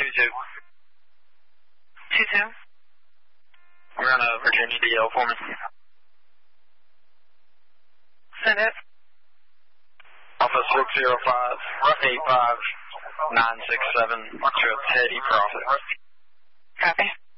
2-2. 2-2. We're on a Virginia DL for me. Send it. Alpha 605-85-967 to a Teddy Profit. Copy.